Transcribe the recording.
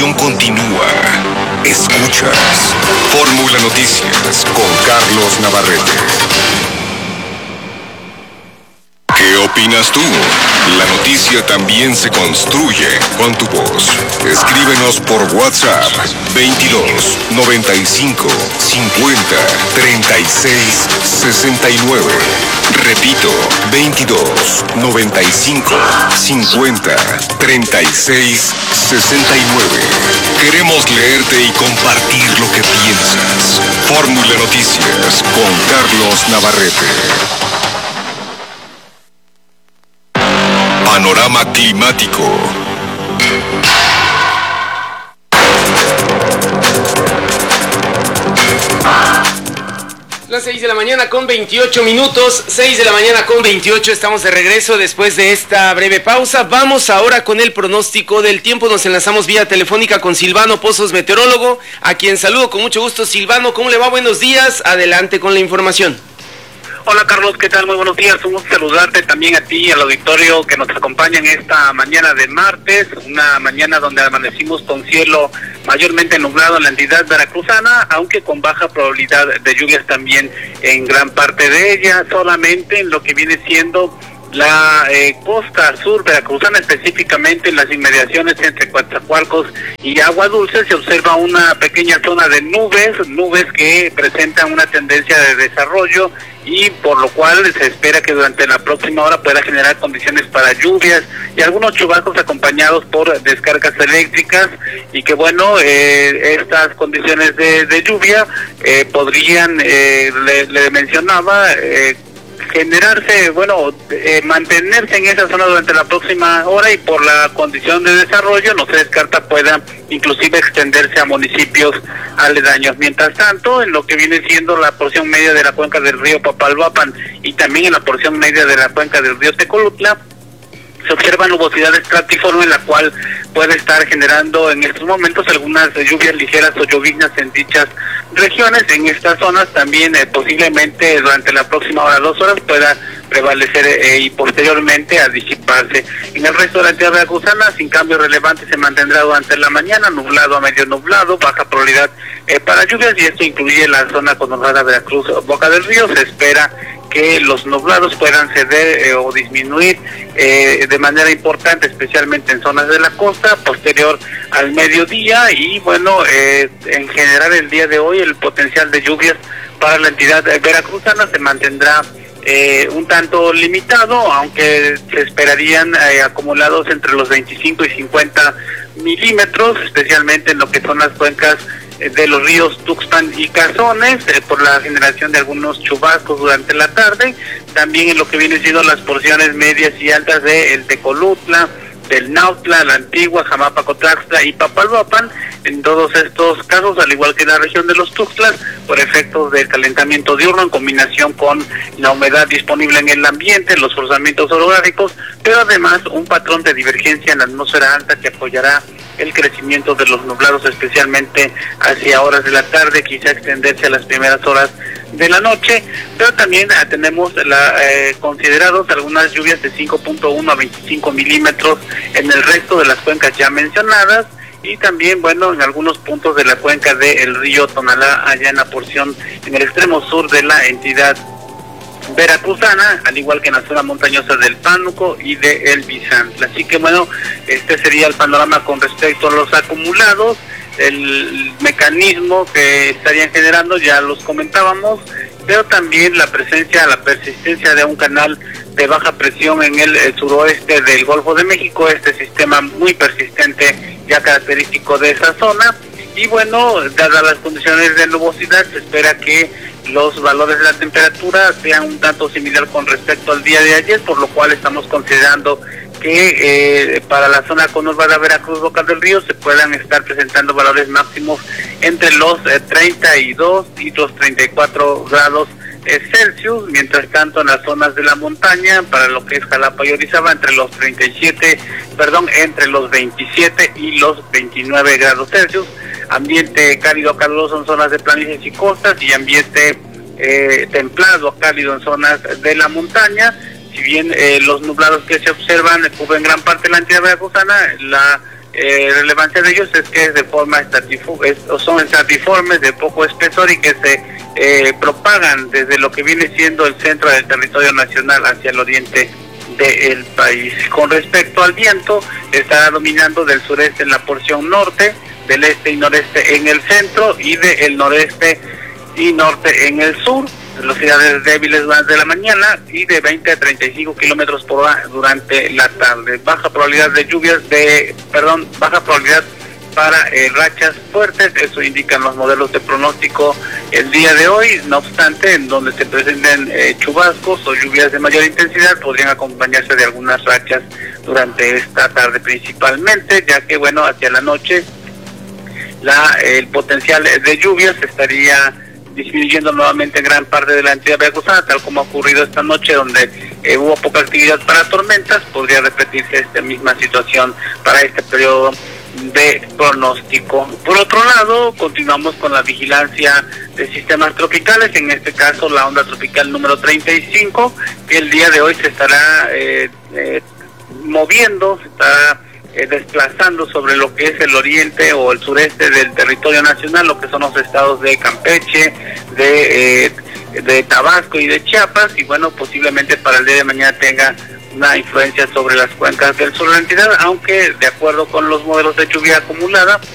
información continúa. Escuchas Fórmula Noticias con Carlos Navarrete. ¿Qué opinas tú? La noticia también se construye con tu voz. Escríbenos por WhatsApp 22 95 50 36 69. Repito, 22 95 50 36 69. Queremos leerte y compartir lo que piensas. Fórmula Noticias con Carlos Navarrete. Panorama climático. Las 6 de la mañana con 28 minutos, 6 de la mañana con 28, estamos de regreso después de esta breve pausa. Vamos ahora con el pronóstico del tiempo, nos enlazamos vía telefónica con Silvano Pozos, meteorólogo, a quien saludo con mucho gusto. Silvano, ¿cómo le va? Buenos días, adelante con la información. Hola Carlos, ¿qué tal? Muy buenos días, un gusto saludarte también a ti y al auditorio que nos acompaña en esta mañana de martes, una mañana donde amanecimos con cielo mayormente nublado en la entidad veracruzana, aunque con baja probabilidad de lluvias también en gran parte de ella, solamente en lo que viene siendo la costa sur veracruzana, específicamente en las inmediaciones entre Coatzacoalcos y Agua Dulce, se observa una pequeña zona de nubes que presentan una tendencia de desarrollo y por lo cual se espera que durante la próxima hora pueda generar condiciones para lluvias y algunos chubascos acompañados por descargas eléctricas y que bueno, estas condiciones de lluvia podrían, le mencionaba, generarse, mantenerse en esa zona durante la próxima hora y por la condición de desarrollo no se descarta pueda inclusive extenderse a municipios aledaños. Mientras tanto, en lo que viene siendo la porción media de la cuenca del río Papalhuapan y también en la porción media de la cuenca del río Tecolutla, se observa nubosidad estratiforme en la cual puede estar generando en estos momentos algunas lluvias ligeras o lloviznas en dichas regiones. En estas zonas también posiblemente durante la próxima hora, 2 horas, pueda prevalecer y posteriormente a disiparse. En el resto de la entidad veracruzana, sin cambio relevante, se mantendrá durante la mañana nublado a medio nublado, baja probabilidad para lluvias, y esto incluye la zona conurbada Veracruz, Boca del Río. Se espera que los nublados puedan ceder o disminuir de manera importante, especialmente en zonas de la costa, posterior al mediodía, y en general el día de hoy el potencial de lluvias para la entidad veracruzana se mantendrá un tanto limitado, aunque se esperarían acumulados entre los 25 y 50 milímetros, especialmente en lo que son las cuencas de los ríos Tuxpan y Cazones, por la generación de algunos chubascos durante la tarde, también en lo que viene siendo las porciones medias y altas de el Tecolutla, del Nautla, la Antigua, Jamapa, Cotraxtla y Papalhuapan. En todos estos casos, al igual que en la región de los Tuxtlas, por efectos del calentamiento diurno en combinación con la humedad disponible en el ambiente, los forzamientos orográficos, pero además un patrón de divergencia en la atmósfera alta que apoyará el crecimiento de los nublados, especialmente hacia horas de la tarde, quizá extenderse a las primeras horas de la noche, pero también tenemos considerados algunas lluvias de 5.1 a 25 milímetros en el resto de las cuencas ya mencionadas, y también, en algunos puntos de la cuenca del río Tonalá, allá en la porción, en el extremo sur de la entidad veracruzana, al igual que en la zona montañosa del Pánuco y de El Bizantla. Así que este sería el panorama con respecto a los acumulados. El mecanismo que estarían generando ya los comentábamos, pero también la persistencia de un canal de baja presión en el suroeste del Golfo de México, este sistema muy persistente ya característico de esa zona. Y dadas las condiciones de nubosidad, se espera que los valores de la temperatura sean un tanto similar con respecto al día de ayer, por lo cual estamos considerando que para la zona conurbada Veracruz, Boca del Río, se puedan estar presentando valores máximos entre los 32 y los 34 grados Celsius, mientras tanto en las zonas de la montaña, para lo que es Jalapa y Orizaba, entre los 27 y los 29 grados Celsius. Ambiente cálido caluroso en zonas de planicies y costas, y ambiente templado cálido en zonas de la montaña. Si bien los nublados que se observan cubren gran parte de la entidad veracruzana, la relevancia de ellos es que es de forma son estratiformes de poco espesor y que se propagan desde lo que viene siendo el centro del territorio nacional hacia el oriente del país. Con respecto al viento, estará dominando del sureste en la porción norte, del este y noreste en el centro y del noreste y norte en el sur. Velocidades débiles durante la mañana y de 20 a 35 kilómetros por hora durante la tarde. Baja probabilidad para rachas fuertes, eso indican los modelos de pronóstico el día de hoy. No obstante, en donde se presenten chubascos o lluvias de mayor intensidad, podrían acompañarse de algunas rachas durante esta tarde principalmente, ya que bueno, hacia la noche el potencial de lluvias estaría disminuyendo nuevamente en gran parte de la entidad veracruzana, tal como ha ocurrido esta noche, donde hubo poca actividad para tormentas. Podría repetirse esta misma situación para este periodo de pronóstico. Por otro lado, continuamos con la vigilancia de sistemas tropicales, en este caso la onda tropical número 35, que el día de hoy se estará moviendo, se estará desplazando sobre lo que es el oriente o el sureste del territorio nacional, lo que son los estados de Campeche, de Tabasco y de Chiapas, y bueno, posiblemente para el día de mañana tenga una influencia sobre las cuencas del sur de la entidad, aunque de acuerdo con los modelos de lluvia acumulada,